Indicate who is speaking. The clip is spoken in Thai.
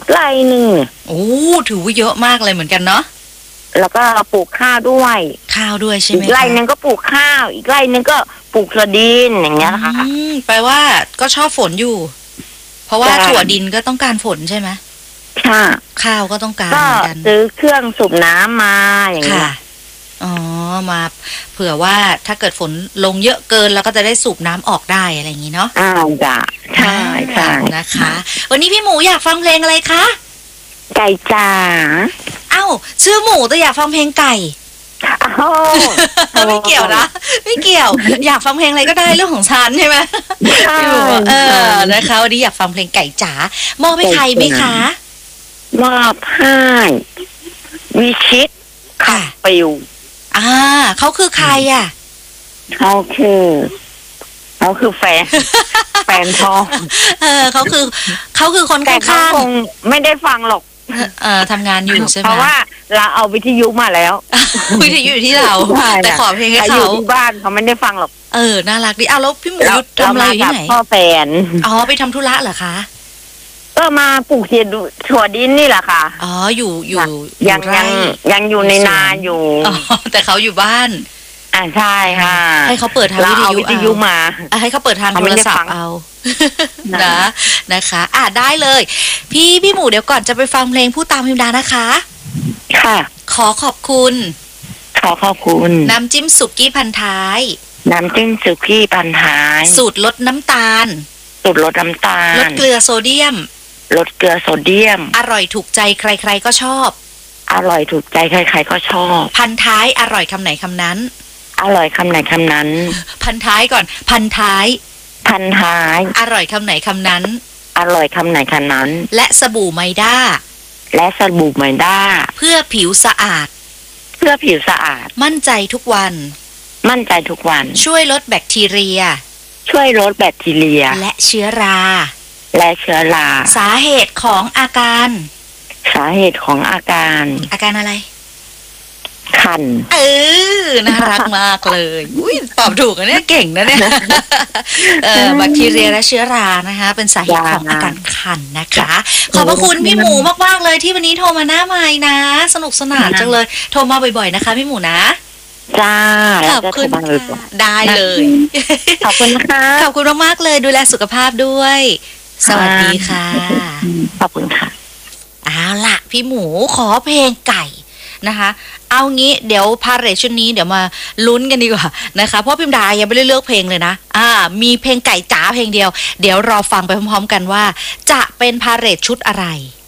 Speaker 1: ไร่หนึ่ง
Speaker 2: โอ้ถือว่าเยอะมากเลยเหมือนกันเนาะ
Speaker 1: แล้วก็ปลูกข้าวด้วย
Speaker 2: ข้าวด้วยใช่ไหม
Speaker 1: อีกไร่นึงก็ปลูกข้าวอีกไร่นึงก็ปลูกถั่วดินอย่างเงี้ยค่ะ
Speaker 2: แปลว่าก็ชอบฝนอยู่เพราะว่าถั่วดินก็ต้องการฝนใช่ไหม
Speaker 1: ค่ะ
Speaker 2: ข้าวก็ต้องการ
Speaker 1: ก็
Speaker 2: เหมือนกัน
Speaker 1: ซื้อเครื่องสูบน้ำมาอย่างเงี้ย
Speaker 2: อ๋อมาเผื่อว่าถ้าเกิดฝนลงเยอะเกินเราก็จะได้สูบน้ำออกได้อะไรอย่างนี้เนาะ
Speaker 1: จ้ะใช่ใช่
Speaker 2: นะคะ วันนี้พี่หมูอยากฟังเพลงอะไรคะ
Speaker 1: ไก่จ๋า
Speaker 2: เอ้าชื่อหมูแต่อยากฟังเพลงไก่ไม่เกี่ยวนะไม่เกี่ยวอยากฟังเพลงอะไรก็ได้เรื่องของฉันใช่ไหมพี่หมูนะคะวันนี้อยากฟังเพลงไก่จ๋ามอบให้ใครไหมคะ
Speaker 1: มอบให้วิชิตขับปิว
Speaker 2: เขาคือใครอ่ะ
Speaker 1: เขาคือแฟนพ่อ
Speaker 2: เขาคือคนข้าง
Speaker 1: แต่คงไม่ได้ฟังหรอก
Speaker 2: ทำงานอยู่ใช่ไหม
Speaker 1: เพราะว่าเราเอาวิทยุมาแล้ว
Speaker 2: วิทยุอยู่ที่เราแต่ขอเพลงให้เขา
Speaker 1: อยู่ที่บ้านเขาไม่ได้ฟังหรอก
Speaker 2: น่ารักดีแล้วพี่หมูทำอะไรอยู่ที่ไหน
Speaker 1: พ่อแฟน
Speaker 2: ไปทำธุระเหรอคะ
Speaker 1: ก็มาปลูกถั่วดินนี่แหละค่ะ
Speaker 2: อยู่
Speaker 1: ยังอยู่ในนาอยู่
Speaker 2: แต่เขาอยู่บ้าน
Speaker 1: ใช่ค่ะ
Speaker 2: ให้เขาเปิดทาง
Speaker 1: วิทยุมา
Speaker 2: ให้เขาเปิดทางโทรศัพท์เอานะคะได้เลยพี่หมูเดี๋ยวก่อนจะไปฟังเพลงพูดตามพิมดานะคะ
Speaker 1: ค่ะ
Speaker 2: ขอบคุณน้ำจิ้มสุกี้พันท้ายสูตรลดน้ำตาลลดเกลือโซเดียมอร่อยถูกใจใครๆก็ชอบพันท้ายอร่อยคำไหนคำนั้นพันท้ายก่อนพันท้ายอร่อยคำไหนคำนั้นและสบู่ไมด้าเพื่อผิวสะอาดมั่นใจทุกวันช่วยลดแบคทีเรียและเชื้อราสาเหตุของอาการอะไร
Speaker 1: คัน
Speaker 2: น่ารักมากเลยตอบถูกนะเนี่ยเก่งนะเนี่ยแบคทีเรียและเชื้อรานะคะเป็นสาเหตุของอาการคันนะคะขอบพระคุณพี่หมูมากๆเลยที่วันนี้โทรมาหน้าไมค์นะสนุกสนานจังเลยโทรมาบ่อยๆนะคะพี่หมูนะ
Speaker 1: จ้า
Speaker 2: ขอบคุณได้เลย
Speaker 1: ขอบคุณนะคะ
Speaker 2: ขอบคุณมากๆเลยดูแลสุขภาพด้วยสวัสดีค่ะ
Speaker 1: ขอบคุณค่ะ
Speaker 2: เอาล่ะพี่หมูขอเพลงไก่นะคะเอางี้เดี๋ยวพาเหรดชุดนี้เดี๋ยวมาลุ้นกันดีกว่านะคะเพราะพิมดายังไม่ได้เลือกเพลงเลยนะมีเพลงไก่จ๋าเพลงเดียวเดี๋ยวรอฟังไปพร้อมๆกันว่าจะเป็นพาเหรดชุดอะไร